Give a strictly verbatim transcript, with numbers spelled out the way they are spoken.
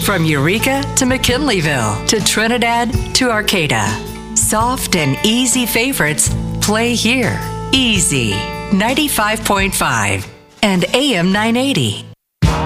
From Eureka to McKinleyville to Trinidad to Arcata. Soft and easy favorites play here. Easy. ninety-five point five and A M nine eighty.